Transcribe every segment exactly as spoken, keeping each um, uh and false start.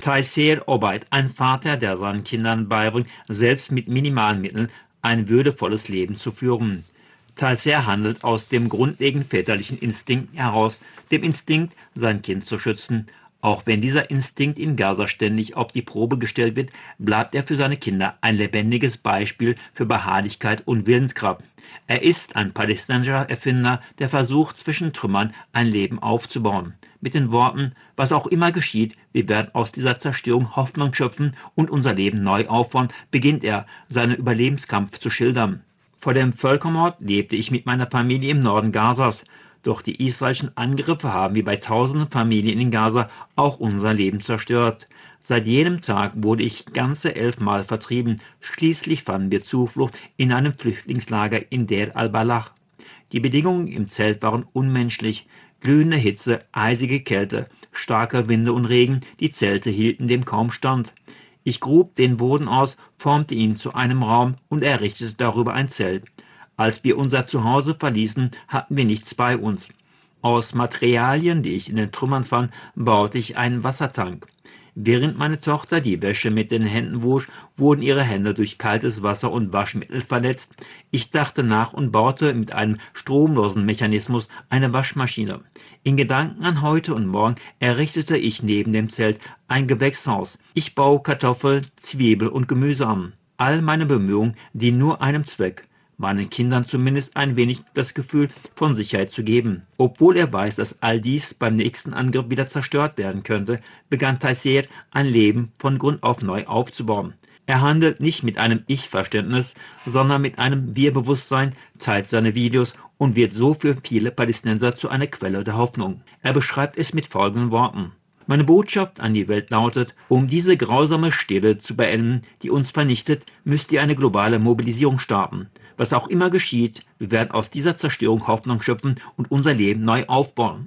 Taisir Obaid, ein Vater, der seinen Kindern beibringt, selbst mit minimalen Mitteln ein würdevolles Leben zu führen. Taisir handelt aus dem grundlegenden väterlichen Instinkt heraus, dem Instinkt, sein Kind zu schützen. Auch wenn dieser Instinkt in Gaza ständig auf die Probe gestellt wird, bleibt er für seine Kinder ein lebendiges Beispiel für Beharrlichkeit und Willenskraft. Er ist ein palästinensischer Erfinder, der versucht, zwischen Trümmern ein Leben aufzubauen. Mit den Worten: Was auch immer geschieht, wir werden aus dieser Zerstörung Hoffnung schöpfen und unser Leben neu aufbauen, beginnt er, seinen Überlebenskampf zu schildern. Vor dem Völkermord lebte ich mit meiner Familie im Norden Gazas. Doch die israelischen Angriffe haben wie bei tausenden Familien in Gaza auch unser Leben zerstört. Seit jenem Tag wurde ich ganze elfmal vertrieben. Schließlich fanden wir Zuflucht in einem Flüchtlingslager in Deir al-Balah. Die Bedingungen im Zelt waren unmenschlich. Glühende Hitze, eisige Kälte, starke Winde und Regen, die Zelte hielten dem kaum stand. Ich grub den Boden aus, formte ihn zu einem Raum und errichtete darüber ein Zelt. Als wir unser Zuhause verließen, hatten wir nichts bei uns. Aus Materialien, die ich in den Trümmern fand, baute ich einen Wassertank. Während meine Tochter die Wäsche mit den Händen wusch, wurden ihre Hände durch kaltes Wasser und Waschmittel verletzt. Ich dachte nach und baute mit einem stromlosen Mechanismus eine Waschmaschine. In Gedanken an heute und morgen errichtete ich neben dem Zelt ein Gewächshaus. Ich baue Kartoffel, Zwiebel und Gemüse an. All meine Bemühungen dienen nur einem Zweck: meinen Kindern zumindest ein wenig das Gefühl von Sicherheit zu geben. Obwohl er weiß, dass all dies beim nächsten Angriff wieder zerstört werden könnte, begann Taisir ein Leben von Grund auf neu aufzubauen. Er handelt nicht mit einem Ich-Verständnis, sondern mit einem Wir-Bewusstsein, teilt seine Videos und wird so für viele Palästinenser zu einer Quelle der Hoffnung. Er beschreibt es mit folgenden Worten: Meine Botschaft an die Welt lautet: Um diese grausame Stille zu beenden, die uns vernichtet, müsst ihr eine globale Mobilisierung starten. Was auch immer geschieht, wir werden aus dieser Zerstörung Hoffnung schöpfen und unser Leben neu aufbauen.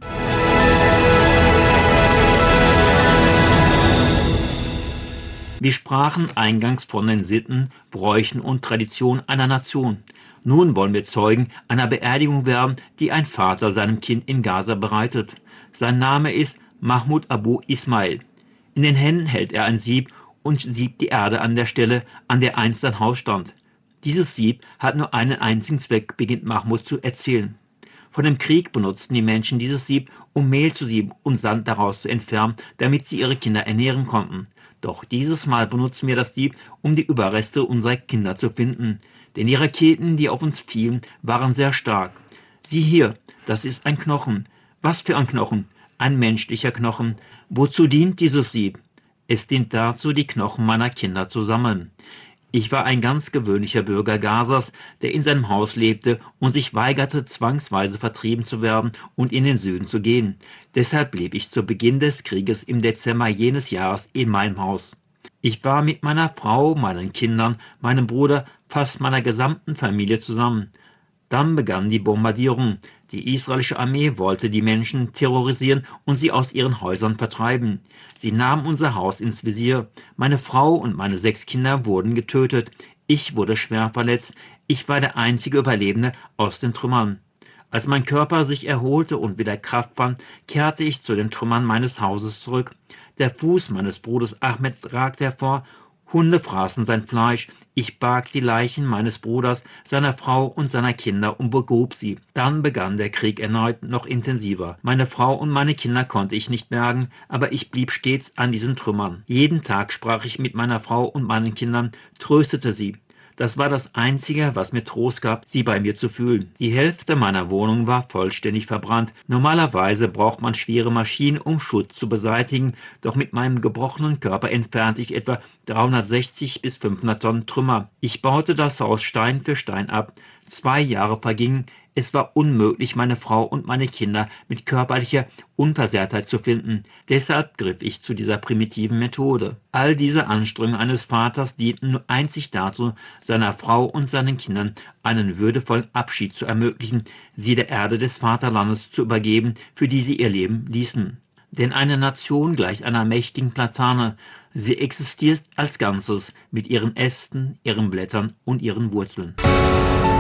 Wir sprachen eingangs von den Sitten, Bräuchen und Traditionen einer Nation. Nun wollen wir Zeugen einer Beerdigung werden, die ein Vater seinem Kind in Gaza bereitet. Sein Name ist Mahmoud Abu Ismail. In den Händen hält er ein Sieb und siebt die Erde an der Stelle, an der einst sein Haus stand. Dieses Sieb hat nur einen einzigen Zweck, beginnt Mahmoud zu erzählen. Vor dem Krieg benutzten die Menschen dieses Sieb, um Mehl zu sieben und Sand daraus zu entfernen, damit sie ihre Kinder ernähren konnten. Doch dieses Mal benutzen wir das Sieb, um die Überreste unserer Kinder zu finden. Denn die Raketen, die auf uns fielen, waren sehr stark. Sieh hier, das ist ein Knochen. Was für ein Knochen? Ein menschlicher Knochen. Wozu dient dieses Sieb? Es dient dazu, die Knochen meiner Kinder zu sammeln. Ich war ein ganz gewöhnlicher Bürger Gazas, der in seinem Haus lebte und sich weigerte, zwangsweise vertrieben zu werden und in den Süden zu gehen. Deshalb blieb ich zu Beginn des Krieges im Dezember jenes Jahres in meinem Haus. Ich war mit meiner Frau, meinen Kindern, meinem Bruder, fast meiner gesamten Familie zusammen. Dann begann die Bombardierung. Die israelische Armee wollte die Menschen terrorisieren und sie aus ihren Häusern vertreiben. Sie nahmen unser Haus ins Visier. Meine Frau und meine sechs Kinder wurden getötet. Ich wurde schwer verletzt. Ich war der einzige Überlebende aus den Trümmern. Als mein Körper sich erholte und wieder Kraft fand, kehrte ich zu den Trümmern meines Hauses zurück. Der Fuß meines Bruders Ahmeds ragte hervor. Hunde fraßen sein Fleisch. Ich barg die Leichen meines Bruders, seiner Frau und seiner Kinder und begrub sie. Dann begann der Krieg erneut noch intensiver. Meine Frau und meine Kinder konnte ich nicht bergen, aber ich blieb stets an diesen Trümmern. Jeden Tag sprach ich mit meiner Frau und meinen Kindern, tröstete sie. Das war das Einzige, was mir Trost gab, sie bei mir zu fühlen. Die Hälfte meiner Wohnung war vollständig verbrannt. Normalerweise braucht man schwere Maschinen, um Schutt zu beseitigen, doch mit meinem gebrochenen Körper entfernte ich etwa dreihundertsechzig bis fünfhundert Tonnen Trümmer. Ich baute das Haus Stein für Stein ab. Zwei Jahre vergingen. Es war unmöglich, meine Frau und meine Kinder mit körperlicher Unversehrtheit zu finden. Deshalb griff ich zu dieser primitiven Methode. All diese Anstrengungen eines Vaters dienten nur einzig dazu, seiner Frau und seinen Kindern einen würdevollen Abschied zu ermöglichen, sie der Erde des Vaterlandes zu übergeben, für die sie ihr Leben ließen. Denn eine Nation gleicht einer mächtigen Platane. Sie existiert als Ganzes mit ihren Ästen, ihren Blättern und ihren Wurzeln.